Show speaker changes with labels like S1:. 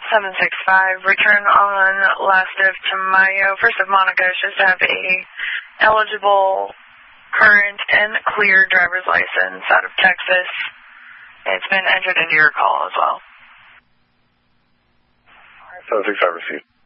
S1: 765, return on last of Tamayo, first of Monaco, should have a eligible, current, and clear driver's license out of Texas. It's been entered into your call as well.
S2: 765 received.